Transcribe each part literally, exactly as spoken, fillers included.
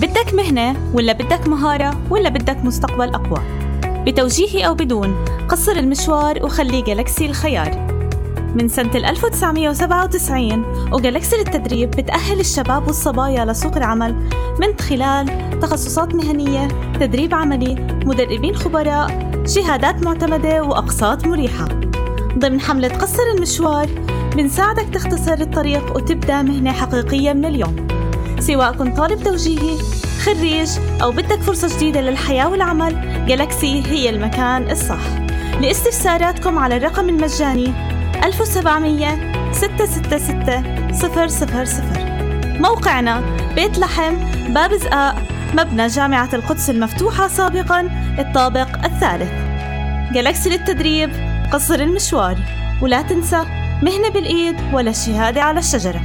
بدك مهنة ولا بدك مهارة ولا بدك مستقبل أقوى؟ بتوجيهي أو بدون، قصر المشوار وخلي جالكسي الخيار. من سنة ألف وتسعمية وسبعة وتسعين وجالكسي للتدريب بتأهل الشباب والصبايا لسوق العمل من خلال تخصصات مهنية، تدريب عملي، مدربين خبراء، شهادات معتمدة وأقساط مريحة. ضمن حملة قصر المشوار بنساعدك تختصر الطريق وتبدأ مهنة حقيقية من اليوم. سواء كنت طالب توجيهي، خريج، أو بدك فرصة جديدة للحياة والعمل، جالكسي هي المكان الصح. لاستفساراتكم على الرقم المجاني ألف وسبعمية ستة ستة ستة صفر صفر صفر. موقعنا بيت لحم، باب زقاق، مبنى جامعة القدس المفتوحة سابقاً، الطابق الثالث. جالكسي للتدريب، قصر المشوار، ولا تنسى مهنة بالإيد ولا الشهادة على الشجرة.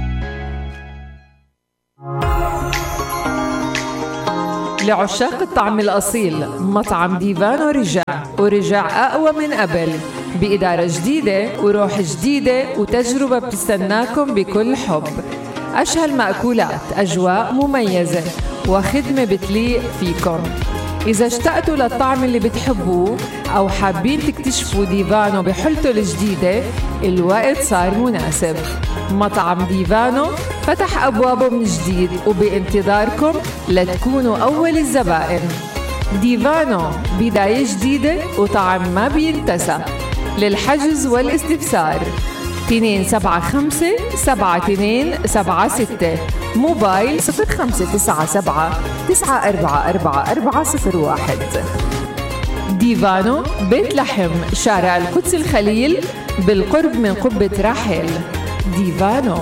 لعشاق الطعم الأصيل، مطعم ديفانو رجع ورجع أقوى من قبل، بإدارة جديدة وروح جديدة وتجربة بتستناكم بكل حب. أشهى المأكولات، أجواء مميزة وخدمة بتليق فيكم. إذا اشتقتوا للطعم اللي بتحبوه أو حابين تكتشفوا ديفانو بحلته الجديدة، الوقت صار مناسب. مطعم ديفانو فتح أبوابه من جديد وبانتظاركم لتكونوا أول الزبائن. ديفانو بداية جديدة وطعم ما بينتسى. للحجز والاستفسار اثنين سبعة خمسة سبعة اثنين سبعة ستة، موبايل صفر خمسة تسعة سبعة تسعة أربعة أربعة أربعة صفر واحد. ديفانو بيت لحم، شارع القدس الخليل بالقرب من قبة راحل. ديفانو.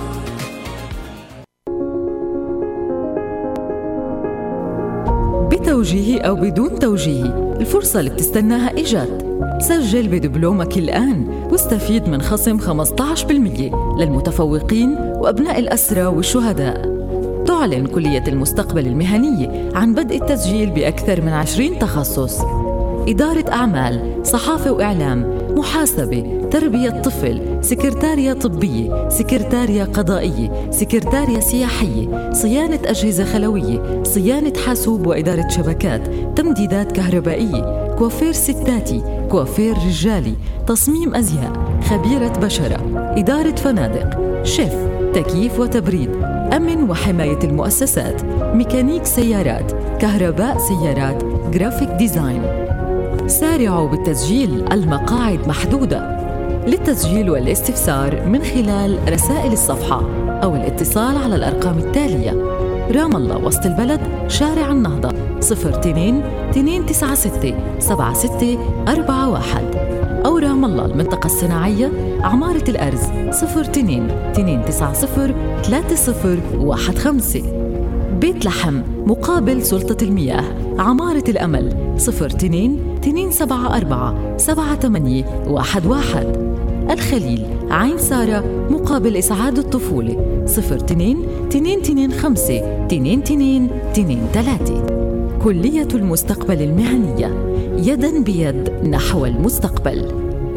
بتوجيهي أو بدون توجيهي، الفرصة اللي بتستناها إجت. سجل بدبلومك الآن واستفيد من خصم خمسة عشر بالمئة للمتفوقين وأبناء الأسرى والشهداء. تعلن كلية المستقبل المهنية عن بدء التسجيل بأكثر من عشرين تخصص: إدارة أعمال، صحافة وإعلام، محاسبة، تربية طفل، سكرتارية طبية، سكرتارية قضائية، سكرتارية سياحية، صيانة أجهزة خلوية، صيانة حاسوب وإدارة شبكات، تمديدات كهربائية، كوافير ستاتي، كوافير رجالي، تصميم أزياء، خبيرة بشرة، إدارة فنادق، شيف، تكييف وتبريد، أمن وحماية المؤسسات، ميكانيك سيارات، كهرباء سيارات، جرافيك ديزاين. سارعوا بالتسجيل، المقاعد محدودة. للتسجيل والاستفسار من خلال رسائل الصفحة أو الاتصال على الأرقام التالية: رام الله وسط البلد، شارع النهضة، صفر اثنين اثنين تسعة ستة سبعة ستة أربعة واحد، أو رام الله المنطقة الصناعية، عمارة الأرز، صفر اثنين اثنين تسعة صفر ثلاثة صفر واحد خمسة. بيت لحم مقابل سلطة المياه، عمارة الأمل، صفر اثنين اثنين سبعة أربعة سبعة ثمانية واحد واحد. الخليل، عين سارة مقابل إسعاد الطفولة، صفر اثنين اثنين اثنين خمسة اثنين اثنين اثنين ثلاثة. كلية المستقبل المهنية، يداً بيد نحو المستقبل.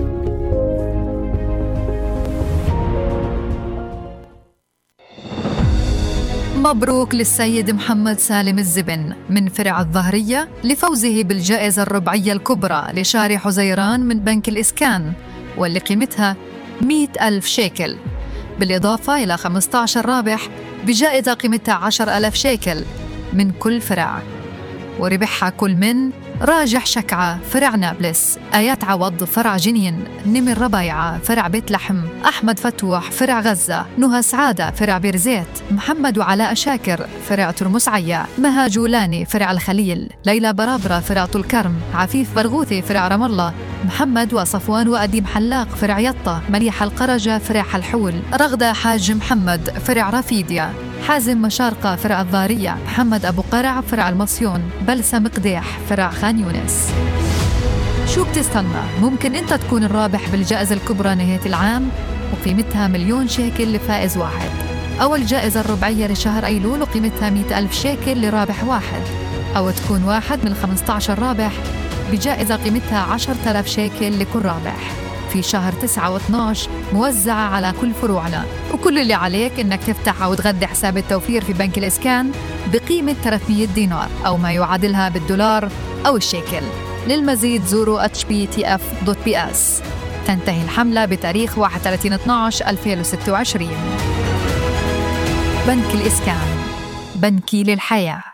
مبروك للسيد محمد سالم الزبن من فرع الظهرية لفوزه بالجائزة الربعية الكبرى لشارع حزيران من بنك الإسكان، واللي قيمتها مئة ألف شيكل، بالإضافة إلى خمسة عشر رابح بجائزة قيمتها عشرة آلاف شيكل من كل فرع. وربحها كل من راجح شكعة فرع نابلس، آيات عوض فرع جنين، نمر ربايعة فرع بيت لحم، أحمد فتوح فرع غزة، نهى سعادة فرع بيرزيت، محمد وعلاء شاكر فرع ترمس عيا، مها جولاني فرع الخليل، ليلى برابرة فرع طول كرم، عفيف برغوثي فرع رام الله، محمد وصفوان وأديم حلاق فرع يطة، مليحة القرجة فرع حلحول، رغدة حاج محمد فرع رفيديا، حازم مشارقة فرع الضارية، محمد أبو قرع فرع المصيون، بلسم قديح فرع خان يونس. شو بتستنى؟ ممكن أنت تكون الرابح بالجائزة الكبرى نهاية العام وقيمتها مليون شيكل لفائز واحد، أو الجائزة الربعية لشهر أيلول وقيمتها مئة ألف شيكل لرابح واحد، أو تكون واحد من خمسة عشر رابح بجائزة قيمتها عشرة آلاف شيكل لكل رابح. في شهر تسعة واثني عشر موزعة على كل فروعنا، وكل اللي عليك إنك تفتح أو تغذي حساب التوفير في بنك الإسكان بقيمة ثلاثمية دينار أو ما يعادلها بالدولار أو الشيكل. للمزيد زوروا اتش بي تي اف دوت بي اس. تنتهي الحملة بتاريخ واحد وثلاثين اثني عشر ألفين وستة وعشرين. بنك الإسكان، بنكي للحياة.